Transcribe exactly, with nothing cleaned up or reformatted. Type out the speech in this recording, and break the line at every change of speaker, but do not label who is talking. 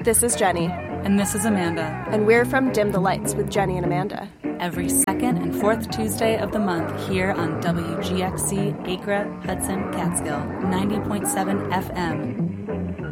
This is Jenny.
And this is Amanda.
And we're from Dim the Lights with Jenny and Amanda.
Every second and fourth Tuesday of the month here on W G X C, Acra, Hudson, Catskill, ninety point seven F M.